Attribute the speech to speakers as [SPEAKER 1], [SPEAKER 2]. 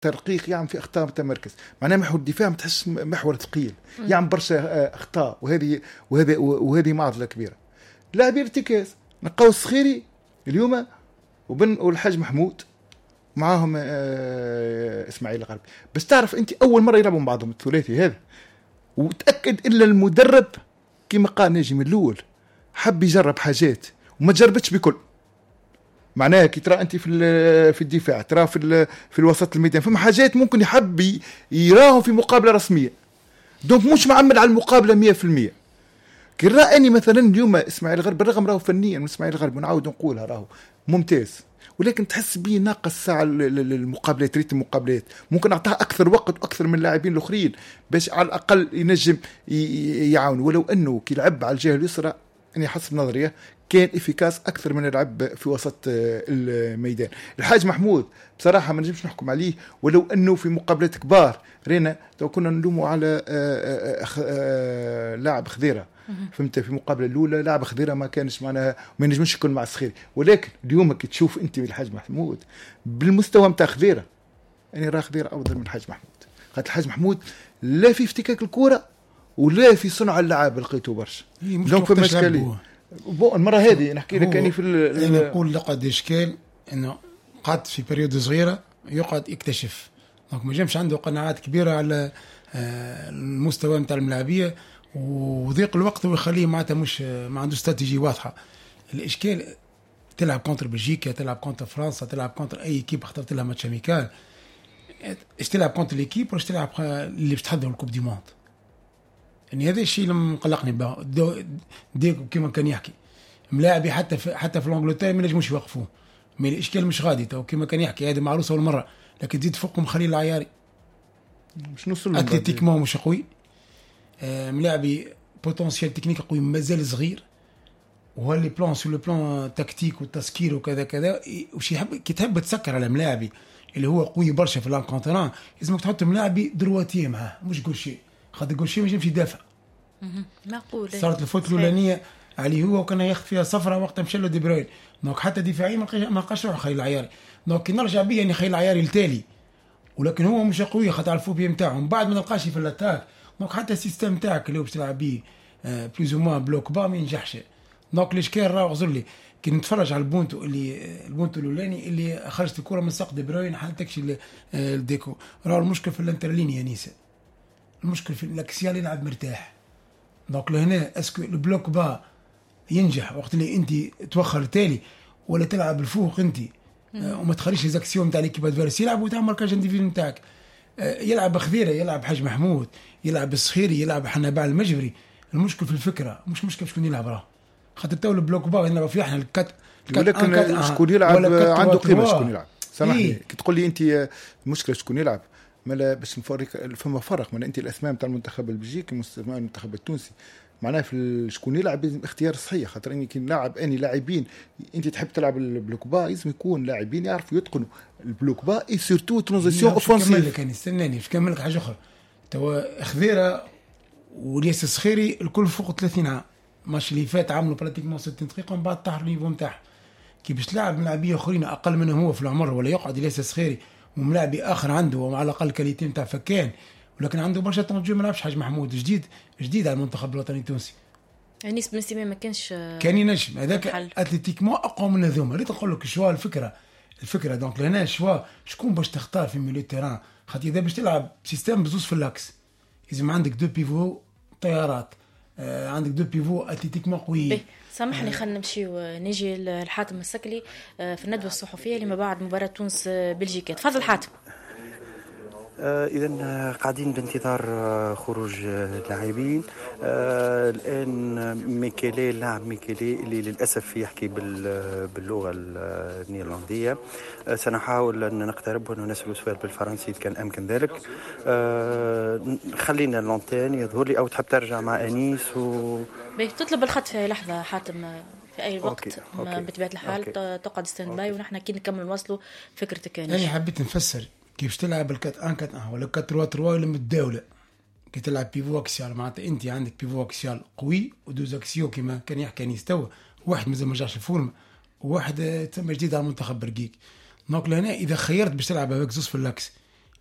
[SPEAKER 1] ترقيق يعمل في اخطاء متمركز، معناه محور الدفاع متحس محور ثقيل يعمل برشا اخطاء، وهذه معضله كبيره. لاعبين ارتكاز نلقاو الصخيري اليوم والحاج محمود معاهم اسماعيل الغربي، بس تعرف انت اول مره يلعبوا مع بعضهم الثلاثي هذا، وتاكد الا المدرب كما قال ناجي من الاول حب يجرب حاجات وما تجربتش بكل. معناها كي ترى انت في الدفاع، ترى في الوسط الميدان، فما حاجات ممكن يحب يراهم في مقابله رسميه، دونك مش معمل على المقابله 100%. كي راني مثلا اليوم اسماعيل الغربي بالرغم راهو فنيا، اسماعيل الغربي نعاود نقولها راهو ممتاز، ولكن تحس بيه ناقص ساعه المقابلات، ريت المقابلات ممكن اعطاه اكثر وقت واكثر من اللاعبين الاخرين باش على الاقل ينجم يعاون. ولو انه كي لعب على الجهه اليسرى يعني حسب نظريه كان افيكاس اكثر من يلعب في وسط الميدان. الحاج محمود بصراحه ما نجمش نحكم عليه، ولو انه في مقابلات كبار رينا تو كنا نلوموا على لاعب خضيره، فهمت، في المقابله الاولى لاعب خضيره ما كانش معناها ما نجمش يكون مع الصخيري، ولكن اليوم كي تشوف انت الحاج محمود بالمستوى نتاع خضيره، يعني راه خضيره افضل من الحاج محمود. خاطر الحاج محمود لا في افتكاك الكره ولا في صنع اللعاب لقيته برشا، دونك في مشكله المره هذه نحكي لك يعني في
[SPEAKER 2] انا نقول لقد اشكال انه قعد في بريود صغيره يقعد يكتشف، دونك ما جامش عنده قناعات كبيره على المستوى نتاع الملاعبيه، وضيق الوقت ويخليه معناتها مش ما عنده استراتيجي واضحه. الاشكال تلعب كونتر بلجيكا، تلعب كونتر فرنسا، تلعب كونتر اي كيب اخترت لها ماتش اميكال، ايش تلعب كونتر ليكيب ولا تلعب اللي باش تحضر الكوب دي موند؟ يعني هذا الشيء اللي مقلقني بها. ديكو كيما كان يحكي ملاعبي حتى في الانجلترا ما نجموش يوقفوه، من الاشكال مش غادي تو كيما كان يحكي هذا معروف اول مره، لكن تزيد فوقهم خليل العياري
[SPEAKER 1] مش نوصل
[SPEAKER 2] اتليتيكمون مش قوي، ملاعبي بوتنسيال تكنيك قوي مازال صغير، وهو لي بلان سو لو بلان تكتيك والتسكير وكذا كذا، وش يحب كي تحب تسكر على ملاعبي اللي هو قوي برشا في الانكونتران لازمك تحط ملاعبي درواتيه معاه مش كلشي، خاطر كلشي ما يجمش يدافع.
[SPEAKER 3] معقول
[SPEAKER 2] صارت الفوت الاولانيه عليه هو وكان ياخذ فيها صفرة وقت مشى له دي بروين، دونك حتى دفاعيا ما لقاش روح خليل العياري، دونك كي نرجع بيه يعني خليل العياري التالي، ولكن هو مش قوي خاطر على الفوبيا نتاعهم بعد ما نلقاش في الاتاك، دونك حتى السيستم تاعك اللي هو باش تلعب بيه بلوز او موان بلوك با ما ينجحش. دونك الاشكال راه غزر لي كي نتفرج على البونتو الاولاني اللي خرجت الكره من ساق دي بروين حالتكش الديكو، راه المشكل في الانترليني يا نيسا، المشكل في الاكسيال يلعب مرتاح. دونك لهنا اسكو البلوك با ينجح وقت اللي انت توخر تالي ولا تلعب الفوق انت وما تخليش ليزاكسيون نتاع ليكيب ادفيرس يلعب وتعمل ماركاج انديفيديو نتاعك، يلعب خضيره، يلعب حاج محمود، يلعب الصخيري، يلعب حنابال المجبري. المشكل في الفكره مش مشكل شكون يلعب راه، خاطر تو البلوك با نلعب فيه احنا
[SPEAKER 1] ولكن شكون يلعب عنده قيمه، شكون يلعب سامحني كي تقول لي انت المشكله شكون يلعب، مالا باش نفرق فما فرق من انت الاسماء نتاع المنتخب البلجيكي والاسماء المنتخب التونسي، معناه في شكون يلعب لازم اختيار صحيح، خاطر اني كي نلعب اني لاعبين انت تحب تلعب البلوك با لازم يكون لاعبين يعرفوا يتقنوا البلوك با اي سورتو ترانزيسيون اوفنسيف.
[SPEAKER 2] كان يستناني في كمل لك حاجه اخرى، تو خضيره وليس الصخيري الكل فوق 30 عام، ماتش اللي فات عملوا براتيكمون 60 دقيقه ومن بعد طاح النيفو نتاعهم، كي باش تلعب ملاعبيه اخرين اقل منه هو في العمر ولا يقعد ليس الصخيري وملاعبي اخر عنده وعلى الاقل كاليتي نتاع فكان، ولكن عنده برشا تنجم ما لعبش حاج محمود جديد على المنتخب الوطني التونسي،
[SPEAKER 3] يعني بن سيمين ما كانش
[SPEAKER 2] كان ينجم هذاك اتليتيكمون اقوى من هذوما. ريت نقول لك شوا الفكره دونك لهنا شوا شكون باش تختار في ميليو تيران، خاطر اذا باش تلعب سيستم بزوز في اللاكس لازم عندك دو بيفو طيارات، عندك دو بيفو اتليتيكمون قوي.
[SPEAKER 3] سامحني خلينا نمشيو نجي الحاتم السكلي في الندوه الصحفيه اللي ما بعد مباراه تونس بلجيكا. تفضل حاتم.
[SPEAKER 4] إذن قاعدين بانتظار خروج اللاعبين. الآن ميكيلي لاعب ميكيلي اللي للأسف يحكي باللغة النيرلندية، سنحاول أن نقترب ونسأل سؤال بالفرنسي كان أمكن ذلك. خلينا اللونتين يظهر لي أو تحب ترجع مع أنيس
[SPEAKER 3] تطلب الخط في لحظة حاتم في أي وقت. بطبيعة الحال تقعد ستاند باي ونحن كي نكمل نواصلوا فكرتك.
[SPEAKER 2] أنا حبيت نفسر كيف تلعب الكات ان كات ولا كات 3 3 ولا متداوله، كي تلعب بيفو اكسيال معناتها انت عندك بيفو اكسيال قوي ودوز اكسيو كما كان يحكي نستوى، واحد مازال ما جاش الفورم وواحد تم جديد على المنتخب برقيق. دونك لهنا اذا خيرت باش تلعب هكاك زوز في اللاكس